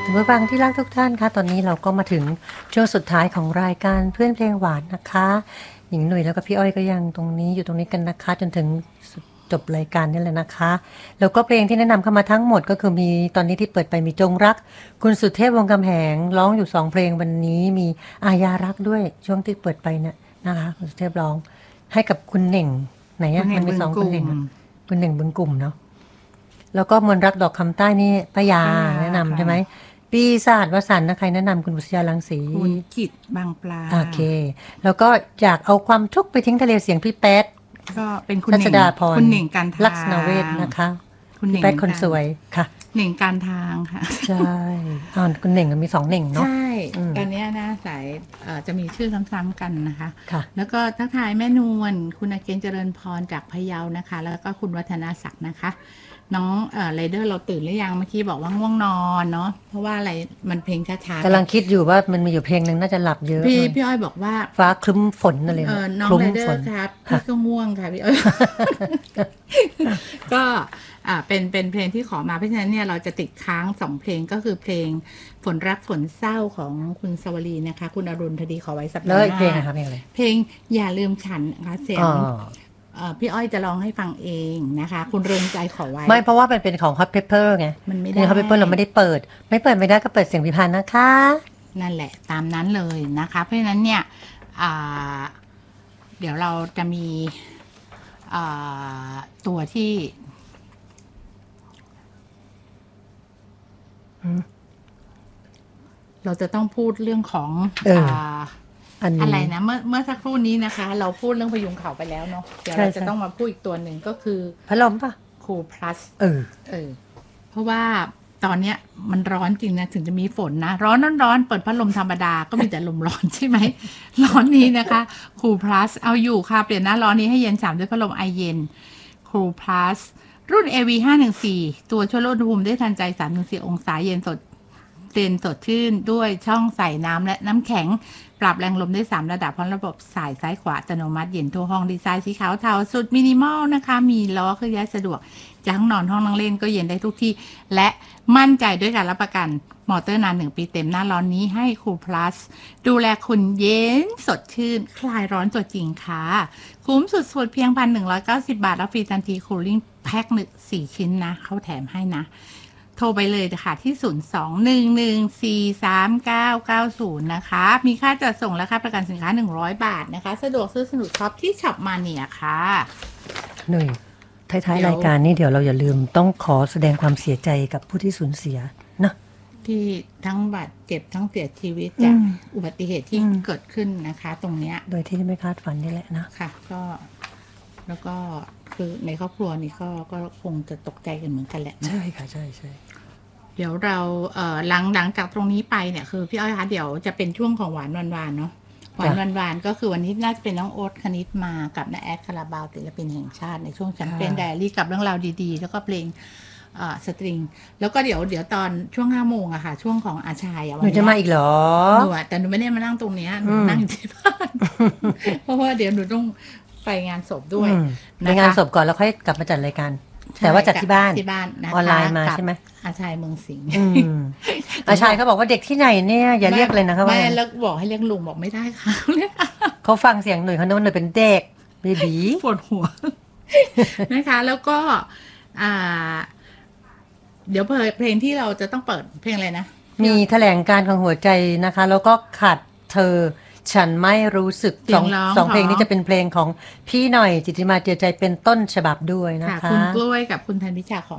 คุณผู้ฟังที่รักทุกท่านคะตอนนี้เราก็มาถึงช่วงสุดท้ายของรายการเพื่อนเพลงหวานนะคะหญิงหนุ่ยแล้วก็พี่อ้อยก็ยังตรงนี้อยู่ตรงนี้กันนะคะจนถึงจบรายการนี่แหละนะคะแล้วก็เพลงที่แนะนำเข้ามาทั้งหมดก็คือมีตอนนี้ที่เปิดไปมีจงรักคุณสุเทพวงศ์กำแหงร้องอยู่2เพลงวันนี้มีอาญารักด้วยช่วงที่เปิดไปเนี่ยนะคะคุณสุเทพร้องให้กับคุณเหน่งไหนอะมันมี2คุณเหน่งคุณเหน่งบึงกลุ่มเนาะแล้วก็มนรักดอกคำใต้นี่ป้ายาแนะนำใช่ไหมปีศาจวสันต์นะใครแนะนำคุณบุษยาลังสีคุณกิตบางปลาโอเคแล้วก็อยากเอาความทุกข์ไปทิ้งทะเลเสียงพี่แป๊ดก็เป็นคุณรัชดาพรคุณเหน่งการทางลักษณเวชนะคะคุณแป๊ดคนสวยค่ะเหน่งการทางค่ะใช่คุณเหน่งมี2เหน่งเนาะใช่ตอนนี้นะสายจะมีชื่อซ้ำๆกันนะคะค่ะแล้วก็ทักทายแม่นวลคุณอาเกณฑ์เจริญพรจากพะเยานะคะแล้วก็คุณวัฒนาศักดิ์นะคะน้องไรเดอร์เราตื่นหรือยังเมื่อกี้บอกว่าง่วงนอนเนาะเพราะว่าอะไรมันเพลงช้าๆกำลังคิดอยู่ว่ามันมีอยู่เพลงนึงน่าจะหลับเยอะพี่อ้อยบอกว่าฟ้าคลึ้มฝนอะไรน้องไรเดอร์ครับพี่ก็ง่วงค่ะพี่อ้อยก็เป็นเพลงที่ขอมาเพราะฉะนั้นเนี่ยเราจะติดค้าง2เพลงก็คือเพลงฝนรักฝนเศร้าของคุณสวรีนะคะคุณอรุณธดีขอไว้สัปดาห์หน้าเพลงนะคะเพลงอะไรเพลงอย่าลืมฉันนะคะเสียงพี่อ้อยจะร้องให้ฟังเองนะคะคุณเริงใจขอไว้ไม่เพราะว่าเป็นของ Hot Pepper ไงมันไม่ได้ Hot Pepper เราไม่ได้เปิดไม่ได้ก็เปิดเสียงพิพานนะคะนั่นแหละตามนั้นเลยนะคะเพราะฉะนั้นเนี่ยเดี๋ยวเราจะมีตัวที่เราจะต้องพูดเรื่องของอะไรนะเมื่อสักครู่นี้นะคะเราพูดเรื่องพยุงเขาไปแล้วเนาะเดี๋ยวเราจะต้องมาพูดอีกตัวหนึ่งก็คือพัดลมป่ะคูลพลัสเพราะว่าตอนเนี้ยมันร้อนจริงนะถึงจะมีฝนนะร้อนเปิดพัดลมธรรมดาก็มีแต่ลมร้อนใช่ไหมร้อนนี้นะคะคูลพลัสเอาอยู่ค่ะเปลี่ยนหน้าร้อนนี้ให้เย็น3ด้วยพัดลมไอเย็นคูลพลัสรุ่น AV514 ตัวช่วยลดอุณหภูมิได้ทันใจ 3-4 องศาเย็นสดชื่นด้วยช่องใส่น้ำและน้ำแข็งปรับแรงลมได้3ระดับพร้อมระบบสายซ้ายขวาอัตโนมัติเย็นทั่วห้องดีไซน์สีขาวเทาสุดมินิมอลนะคะมีล้อเคลื่อนย้ายสะดวกจะห้องนอนห้องนั่งเล่นก็เย็นได้ทุกที่และมั่นใจด้วยการรับประกันมอเตอร์นาน1ปีเต็มหน้าร้อนนี้ให้คูลพลัสดูแลคุณเย็นสดชื่นคลายร้อนตัวจริงค่ะคุ้มสุดๆเพียง 1,190 บาทรับฟรีทันทีคูลิ่งแพ็ค4ชิ้นนะเขาแถมให้นะโทรไปเลยค่ะที่02-114-3990นะคะมีค่าจัดส่งและค่าประกันสินค้า100 บาทนะคะสะดวกซื้อสนุกช็อปที่ช็อปมาเนียค่ะหนุ่ยท้ายๆรายการนี้เดี๋ยวเราอย่าลืมต้องขอแสดงความเสียใจกับผู้ที่สูญเสียนะที่ทั้งบาดเจ็บทั้งเสียชีวิตจากอุบัติเหตุที่เกิดขึ้นนะคะตรงเนี้ยโดยที่ไม่คาดฝันนี่แหละนะค่ะก็แล้วก็คือในครอบครัวนี้ก็คงจะตกใจกันเหมือนกันแหละใช่ค่ะใช่เดี๋ยวเราหลังจากตรงนี้ไปเนี่ยคือพี่อ้อยคะเดี๋ยวจะเป็นช่วงของหวานวานเนาะหวานก็คือวันนี้น่าจะเป็นน้องโอ๊ตคณิตมากับน้าแอดคาราบาวศิลปินแห่งชาติในช่วงแชมเปี้ยนไดอารี่กับเรื่องราวดีๆแล้วก็เพลงสตริงแล้วก็เดี๋ยวตอนช่วง5 โมงอะค่ะช่วงของอาชายหนูจะมาอีกเหรอหนูแต่หนูไม่ได้มานั่งตรงนี้หนูนั่งอยู่ที่บ้านเพราะว่าเดี๋ยวหนูต้องไปงานศพด้วยไปงานศพก่อนแล้วค่อยกลับมาจัดรายการแต่ว่าจัดที่บ้านนะคะออนไลน์มาใช่ไหมอาชัยเมืองสิงห์อาชัยเขาบอกว่าเด็กที่ไหนเนี่ยอย่าเรียกเลยนะคะไม่แล้วบอกให้เรียกลุงบอกไม่ได้ค่ะเขาฟังเสียงหนุ่ยเขาโน้นหนุ่ยเป็นเด็กเบบีปวดหัวนะคะแล้วก็เดี๋ยวเพลงที่เราจะต้องเปิดเพลงอะไรนะมีแถลงการของหัวใจนะคะแล้วก็ขาดเธอฉันไม่รู้สึกสองเพลงนี้จะเป็นเพลงของพี่หน่อยจิตติมาเจียใจเป็นต้นฉบับด้วยนะคะคุณกล้วยกับคุณธันวิชาขอ